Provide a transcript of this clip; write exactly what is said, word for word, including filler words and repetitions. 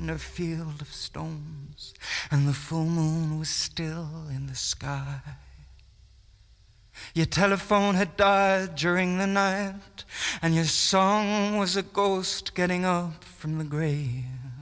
in a field of stones, and the full moon was still in the sky. Your telephone had died during the night, and your song was a ghost getting up from the grave.